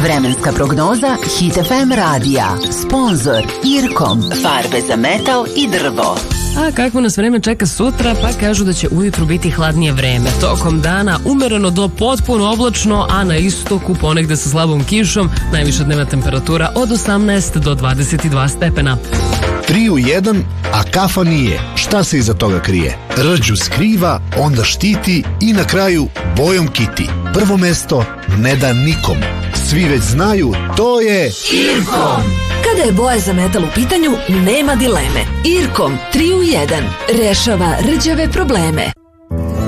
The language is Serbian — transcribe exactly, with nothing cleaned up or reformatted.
Vremenska prognoza Hit F M radija. Sponzor Irkom. Farbe za metal i drvo. A kakvo nas vreme čeka sutra, pa kažu da će ujutru biti hladnije vreme. Tokom dana umereno do potpuno oblačno, a na istoku ponegde sa slabom kišom, najviša dnevna temperatura od osamnaest do dvadeset dva stepena. Tri u jedan, a kafa nije. Šta se iza toga krije? Rđu skriva, onda štiti i na kraju bojom kiti. Prvo mesto ne da nikom. Svi već znaju, to je Irkom. Kada je boja za metal u pitanju, nema dileme. Irkom tri u jedan rešava rđave probleme.